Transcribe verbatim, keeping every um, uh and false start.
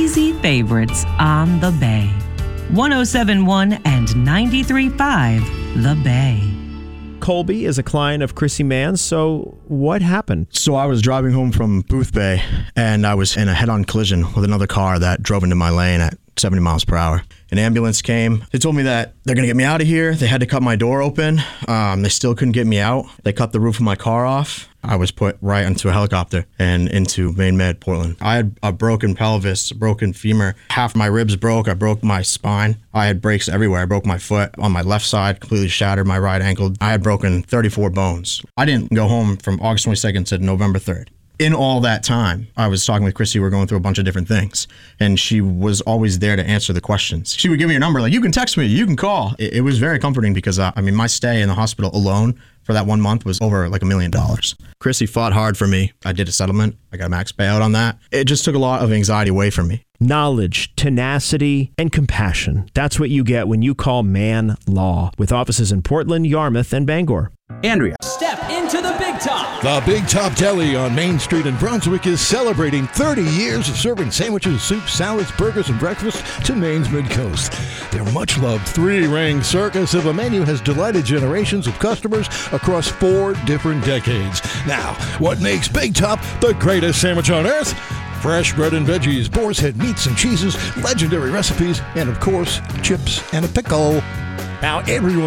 easy favorites on the Bay. one oh seven point one and ninety-three point five The Bay. Colby is a client of Chrissy Mann, so what happened? So I was driving home from Booth Bay, and I was in a head-on collision with another car that drove into my lane at seventy miles per hour. An ambulance came. They told me that they're going to get me out of here. They had to cut my door open. Um, they still couldn't get me out. They cut the roof of my car off. I was put right into a helicopter and into Maine Med, Portland. I had a broken pelvis, a broken femur. Half my ribs broke. I broke my spine. I had breaks everywhere. I broke my foot on my left side, completely shattered my right ankle. I had broken thirty-four bones. I didn't go home from August twenty-second to November third. In all that time, I was talking with Chrissy. We were going through a bunch of different things, and she was always there to answer the questions. She would give me her number, like, you can text me, you can call. It, it was very comforting because, uh, I mean, my stay in the hospital alone for that one month was over like a million dollars. Chrissy fought hard for me. I did a settlement. I got a max payout on that. It just took a lot of anxiety away from me. Knowledge, tenacity, and compassion. That's what you get when you call Mann Law, with offices in Portland, Yarmouth, and Bangor. Andrea. Step into the Big Top. The Big Top Deli on Main Street in Brunswick is celebrating thirty years of serving sandwiches, soups, salads, burgers, and breakfast to Maine's Mid-Coast. Their much-loved three-ring circus of a menu has delighted generations of customers across four different decades. Now, what makes Big Top the greatest sandwich on earth? Fresh bread and veggies, boar's head meats and cheeses, legendary recipes, and of course, chips and a pickle. Now, everyone